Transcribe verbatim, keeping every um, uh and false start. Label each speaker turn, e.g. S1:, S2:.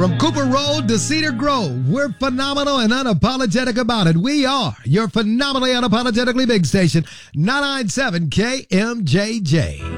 S1: From Cooper Road to Cedar Grove, we're phenomenal and unapologetic about it. We are your phenomenally unapologetically big station, nine ninety-seven K M J J.